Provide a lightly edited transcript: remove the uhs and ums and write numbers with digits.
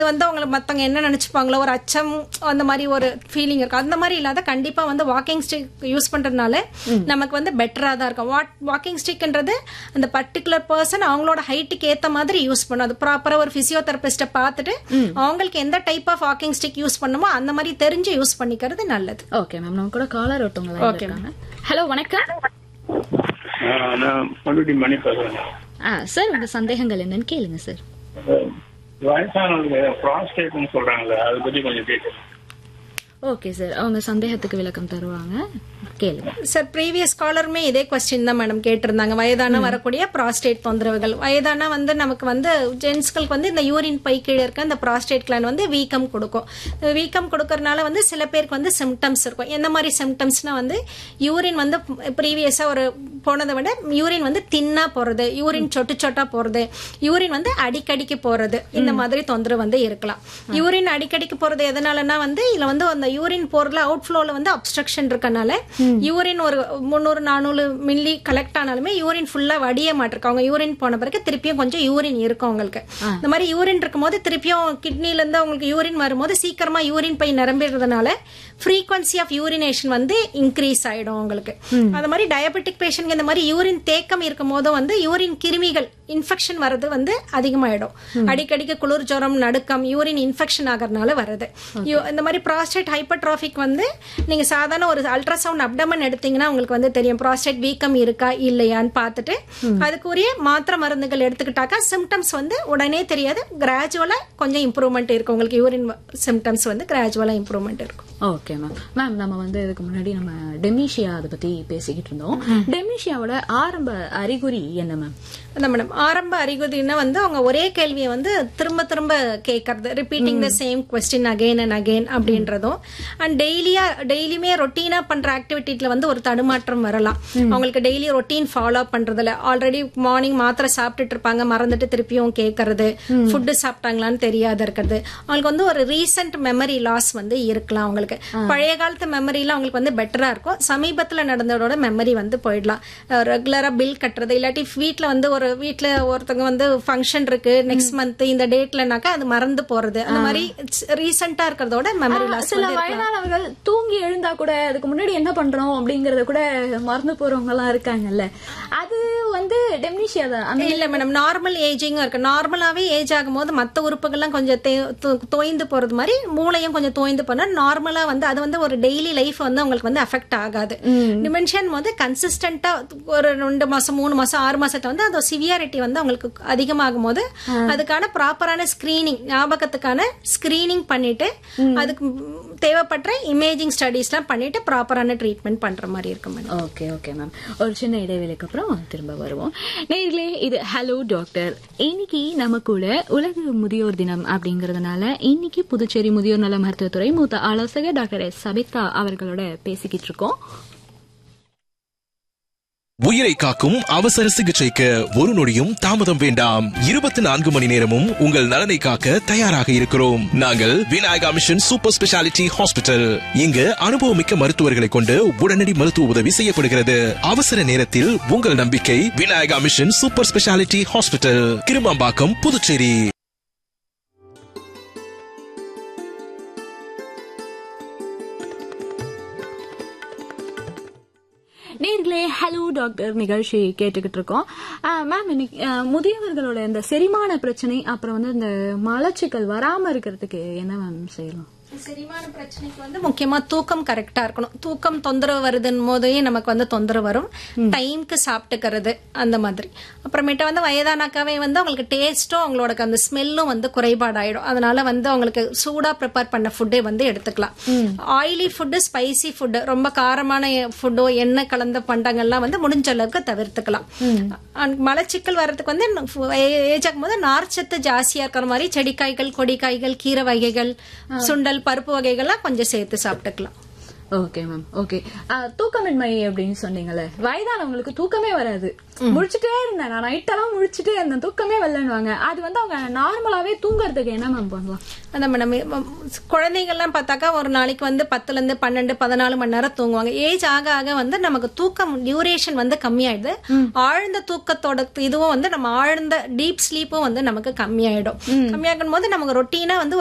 வந்து அவங்களுக்கு மத்தவங்க என்ன நினைச்சுப்பாங்களோ ஒரு அச்சம் அந்த மாதிரி ஒரு ஃபீலிங் இருக்கும். அந்த மாதிரி இல்லாத கண்டிப்பா வந்து வாக்கிங் ஸ்டிக் யூஸ் பண்றதுனால நமக்கு வந்து பெட்டரா தான் இருக்கும். வாக்கிங் ஸ்டிக்ன்றது அந்த பர்டிகுலர் பர்சன் அவங்களோட ஹைட்டுக்கு ஏத்த மாதிரி யூஸ் பண்ணும். அது ப்ராப்பரா ஒரு பிசியோதெரபிஸ்ட பார்த்துட்டு அவங்களுக்கு எந்த type of walking stick use பண்ணுமோ அந்த மாதிரி தெரிஞ்சு யூஸ் பண்ணிக்கிறது நல்லது. ஓகே மேம், நம்ம கூட காலர் ஒருத்தவங்க ஓகே இருக்காங்க. ஹலோ, வணக்கம். நான் பண்ருட்டி மணி பேசுறேன். சார், உங்க சந்தேகங்கள் என்னன்னு கேளுங்க சார். வயசானவங்க ப்ராஸ்டேட்னு சொல்றாங்கல்ல, அதை பத்தி கொஞ்சம் கேட்குறேன். ஓகே சார், அவங்க சந்தேகத்துக்கு விளக்கம் தருவாங்க, கேளுங்க சார். ப்ரீவியஸ் காலருமே இதே கொஸ்டின் தான் மேடம் கேட்டிருந்தாங்க. வயதான வரக்கூடிய ப்ராஸ்டேட் தொந்தரவுகள். வயதான வந்து நமக்கு வந்து ஜென்ஸ்களுக்கு வந்து இந்த யூரின் பை கீழே இருக்க இந்த ப்ராஸ்டேட் கிளாண்ட் வந்து வீக்கம் கொடுக்கும். வீக்கம் கொடுக்கறதுனால வந்து சில பேருக்கு வந்து சிம்டம்ஸ் இருக்கும். எந்த மாதிரி சிம்டம்ஸ்னா வந்து யூரின் வந்து ப்ரீவியஸா ஒரு போனதை விட யூரின் வந்து தின்னா போறது, யூரின் சொட்டு சொட்டா போறது, யூரின் வந்து அடிக்கடிக்கு போறது, இந்த மாதிரி தொந்தரவு வந்து இருக்கலாம். யூரின் அடிக்கடிக்கு போறது எதனாலனா வந்து இதுல வந்து அந்த யூரின் போறதுல அவுட்ஃப்ளோல வந்து அப்ஸ்ட்ரக்ஷன் இருக்கனால யூரின் ஒரு 300-400 மில்லி கலெக்ட் ஆனாலுமே யூரின் ஃபுல்லா வடிய மாட்டிருக்கு. அவங்க யூரின் போன பிறகு திருப்பியும் கொஞ்சம் யூரின் இருக்கும் அவங்களுக்கு. இந்த மாதிரி யூரின் இருக்கும்போது திருப்பியும் கிட்னில இருந்து அவங்களுக்கு யூரின் வரும்போது சீக்கிரமா urine by நிரம்பிடுறதுனால frequency of urination வந்து இன்க்ரீஸ் ஆயிடும் அவங்களுக்கு. அந்த மாதிரி டயபெட்டிக் பேஷண்ட் இந்த மாதிரி யூரின் தேக்கம் இருக்கும் போதும் வந்து யூரின் கிருமிகள் இன்ஃபெக்ஷன் வர்றது வந்து அதிகமாயிடும். அடிக்கடிக்கு குளிர் ஜுரம், நடுக்கம், யூரின் இன்ஃபெக்ஷன் ஆகிறதுனால வருது. இந்த மாதிரி ப்ராஸ்டேட் ஹைப்பர்ட்ராஃபிக் வந்து நீங்க சாதாரண ஒரு அல்ட்ராசவுண்ட் அப்டமன் எடுத்தீங்கன்னா உங்களுக்கு வந்து தெரியும் ப்ராஸ்டேட் வீக்கம் இருக்கா இல்லையான்னு பார்த்துட்டு அதுக்குரிய மாத்திரை மருந்துகள் எடுத்துக்கிட்டாக்கா சிம்டம்ஸ் வந்து உடனே தெரியாது. கிராஜுவலா கொஞ்சம் இம்ப்ரூவ்மெண்ட் இருக்கும். உங்களுக்கு யூரின் சிம்டம்ஸ் வந்து கிராஜுவலா இம்ப்ரூவ்மெண்ட் இருக்கும். Okay ma'am. மேம், நம்ம வந்து இதுக்கு முன்னாடி நம்ம டெமிஷியா அதை பத்தி பேசிக்கிட்டு இருந்தோம். டெமிஷியாவோட ஆரம்ப அறிகுறி என்ன மேம்? அதான் மேடம், ஆரம்ப அறிகுறினா வந்து அவங்க ஒரே கேள்வியை வந்து திரும்ப திரும்ப கேட்கறது, repeating the same question again and again அப்படின்றதும், அண்ட் டெய்லியுமே ரொட்டீனா பண்ற ஆக்டிவிட்டில வந்து ஒரு தடுமாற்றம் வரலாம். அவங்களுக்கு டெய்லி ரொட்டீன் ஃபாலோ பண்றதுல ஆல்ரெடி மார்னிங் மாத்திரை சாப்பிட்டுட்டு இருப்பாங்க, மறந்துட்டு திருப்பியும் கேட்கறது, ஃபுட்டு சாப்பிட்டாங்களான்னு தெரியாத இருக்கிறது. அவங்களுக்கு வந்து ஒரு ரீசெண்ட் மெமரி லாஸ் வந்து இருக்கலாம். அவங்களுக்கு பழைய காலத்து மெமரியில அவங்களுக்கு வந்து பெட்டரா இருக்கும். சமீபத்துல நடந்ததோட மெமரி வந்து போயிடலாம். ரெகுலரா பில் கட்டுறது, இல்லாட்டி வீட்டுல ஒருத்தவங்க வந்து ஃபங்க்ஷன் இருக்கு நெக்ஸ்ட் மந்த் இந்த டேட்லனாக்கா அது மறந்து போறது, அந்த மாதிரி ரீசெண்டா இருக்கிறதோட மெமரி லாஸ். சில வயதானவர்கள் தூங்கி எழுந்தா கூட அதுக்கு முன்னாடி என்ன பண்றோம் அப்படிங்கறத கூட மறந்து போறவங்க எல்லாம் இருக்காங்கல்ல, அது வந்து டெம்னிஷியா தான் இல்ல மேடம். நார்மல் ஏஜிங் இருக்கு. நார்மலாவே ஏஜ் ஆகும் போது மத்த உறுப்புகள்லாம் கொஞ்சம் தோய்ந்து போறது மாதிரி மூளையும் கொஞ்சம் தோய்ந்து போனா நார்மலா வந்து அது வந்து ஒரு டெய்லி லைஃப் வந்து உங்களுக்கு வந்து அஃபெக்ட் ஆகாது. டிமென்ஷன் போது கன்சிஸ்டன்டா ஒரு 2 மாசம் 3 மாசம் 6 மாசத்துல வந்து அது சிவியாரிட்டி வந்து அவங்களுக்கு அதிகமாகும் போது அதுக்கான ப்ராப்பரான ஸ்கிரீனிங், ஞாபகத்துக்கான ஸ்கிரீனிங் பண்ணிட்டு அதுக்கு தேவைப்பட்ட இமேஜிங் ஸ்டடிஸ் எல்லாம் பண்ணிட்டு ப்ராப்பரான ட்ரீட்மெண்ட் பண்ற மாதிரி இருக்கும் மேடம். ஓகே ஓகே மேம், ஒரு சின்ன இடைவேளைக்கு அப்புறம் திரும்ப வருவோம். நேயர்களே, இது ஹலோ டாக்டர். இன்னைக்கு நம்ம கூட உலக முதியோர் தினம் அப்படிங்கறதுனால இன்னைக்கு புதுச்சேரி முதியோர் நல மருத்துவத்துறை மூத்த ஆலோசகர் டாக்டர் எஸ் சபிதா அவர்களோட பேசிக்கிட்டு இருக்கோம். உயிரை காக்கும் அவசர சிகிச்சைக்கு ஒரு நொடியும் தாமதம் வேண்டாம். 24 மணி நேரமும் உங்கள் நலனை காக்க தயாராக இருக்கிறோம். நாங்கள் Vinayaka mission super speciality hospital. இங்கு அனுபவமிக்க மருத்துவர்களை கொண்டு உடனடி மருத்துவ உதவி செய்யப்படுகிறது. அவசர நேரத்தில் உங்கள் நம்பிக்கை Vinayaka mission super speciality hospital, Kirumampakkam, Puducherry. நேர்களே, ஹலோ டாக்டர் நிகழ்ச்சி கேட்டுக்கிட்டு இருக்கோம். மேம், இன்னைக்கு முதியவர்களோட இந்த செரிமான பிரச்சனை அப்புறம் வந்து இந்த மலச்சிக்கல் வராம இருக்கிறதுக்கு என்ன மேம் செய்யலாம்? செரிமான பிரச்சனைக்கு வந்து முக்கியமா தூக்கம் கரெக்டா இருக்கணும். தூக்கம் தொந்தரவு வருதுன்னு போதே நமக்கு வந்து தொந்தரவு வரும். டைம்க்கு சாப்பிட்டுக்கிறது அந்த மாதிரி. அப்புறமேட்டா வந்து வயதானாக்காவே வந்து அவங்களுக்கு டேஸ்டும் அவங்களோட அந்த ஸ்மெல்லும் வந்து குறைபாடாயிடும். அதனால வந்து அவங்களுக்கு சூடா ப்ரிப்பேர் பண்ண ஃபுட்டே வந்து எடுத்துக்கலாம். ஆயிலி ஃபுட்டு, ஸ்பைசி ஃபுட்டு, ரொம்ப காரமான ஃபுட்டோ எண்ணெய் கலந்த பண்டங்கள்லாம் வந்து முடிஞ்ச அளவுக்கு தவிர்த்துக்கலாம். மலச்சிக்கல் வர்றதுக்கு வந்து ஏஜ் ஆகும் போது நார்ச்சத்து ஜாஸ்தியா இருக்கிற மாதிரி செடிக்காய்கள், கொடிக்காய்கள், கீரை வகைகள், சுண்டல், பருப்பு வகைகள்லாம் கொஞ்சம் சேர்த்து சாப்பிட்டுக்கலாம். Okay ma'am. ஓகே, தூக்கமின்மை அப்படின்னு சொன்னீங்கல்ல, வயதானவங்களுக்கு தூக்கமே வராது, முழிச்சுட்டே இருந்தேன் நான், நைட்டெல்லாம் முழிச்சுட்டே இருந்தேன், தூக்கமே வரலன்னுவாங்க. அது வந்து அவங்க நார்மலாவே தூங்குறதுக்கு என்ன மேம் பண்ணலாம்? அதான் மேடம், குழந்தைகள்லாம் பார்த்தாக்கா ஒரு நாளைக்கு வந்து 10 to 12 14 மணி நேரம் தூங்குவாங்க. ஏஜ் ஆக ஆக வந்து நமக்கு தூக்கம் டியூரேஷன் வந்து கம்மியாயிடுது. ஆழ்ந்த தூக்கத்தோட இதுவும் வந்து நம்ம ஆழ்ந்த டீப் ஸ்லீப்பும் வந்து நமக்கு கம்மியாயிடும். கம்மியாகும் போது நமக்கு ரொட்டீனா வந்து